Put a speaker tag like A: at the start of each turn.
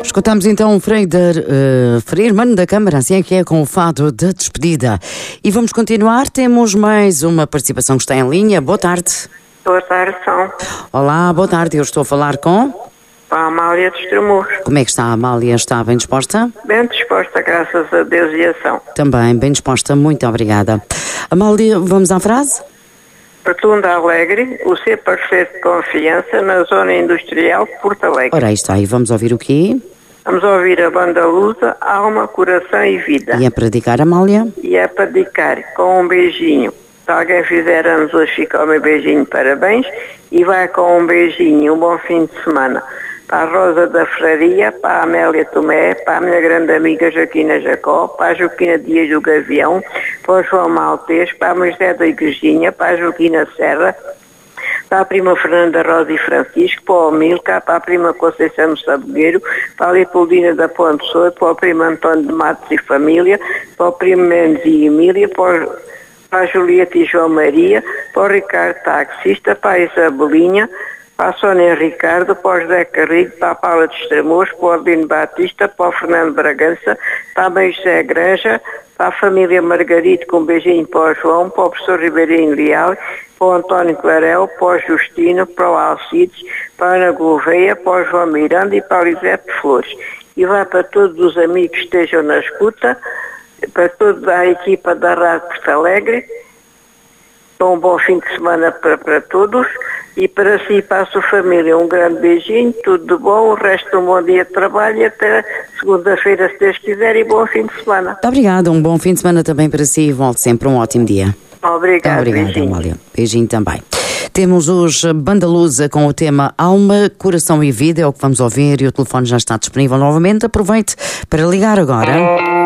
A: Escutamos então o Frei Hermano da Câmara, assim é que é, com o fado de despedida. E vamos continuar, temos mais uma participação que está em linha. Boa tarde.
B: Boa tarde, São.
A: Olá, boa tarde, eu estou a falar com...
B: A Amália dos Tremores.
A: Como é que está a Amália? Está bem disposta?
B: Bem disposta, graças a Deus e a São.
A: Também, bem disposta, muito obrigada. Amália, vamos à frase?
B: Rotunda Alegre, o seu parceiro de confiança na zona industrial de Porto Alegre.
A: Ora, aí está, e vamos ouvir o quê?
B: Vamos ouvir a banda Lusa, Alma, Coração e Vida.
A: E é para dedicar, Amália?
B: E é para dedicar com um beijinho. Se alguém fizer anos hoje, fica o meu beijinho, parabéns. E vai com um beijinho, um bom fim de semana. Para a Rosa da Ferraria, para a Amélia Tomé, para a minha grande amiga Joaquina Jacó, para a Joaquina Dias do Gavião, para o João Maltês, para a Moisés da Igrejinha, para a Joaquina Serra, para a prima Fernanda Rosa e Francisco, para o Milka, para a prima Conceição Sabogueiro, para a Leopoldina da Ponte Pessoa, para o primo António de Matos e família, para o primo Mendes e Emília, para a Julieta e João Maria, para o Ricardo Taxista, para a Isabelinha, para a Sónia Ricardo, para o José Carrilho, para a Paula dos Tremores, para o Albino Batista, para o Fernando Bragança, para a Mãe José Granja, para a família Margarito, com um beijinho para o João, para o professor Ribeirinho Leal, para o António Clarel, para o Justino, para o Alcides, para a Ana Gouveia, para o João Miranda e para a Lisete Flores. E vai para todos os amigos que estejam na escuta, para toda a equipa da Rádio Porto Alegre. Um bom fim de semana para todos e para si e para a sua família um grande beijinho, tudo de bom, o resto um bom dia de trabalho e até segunda-feira, se Deus quiser, e bom fim de semana.
A: Muito obrigada, um bom fim de semana também para si e volte sempre um ótimo dia.
B: Obrigada, beijinho.
A: Amália. Beijinho também. Temos hoje Banda Lusa com o tema Alma, Coração e Vida, é o que vamos ouvir e o telefone já está disponível novamente. Aproveite para ligar agora.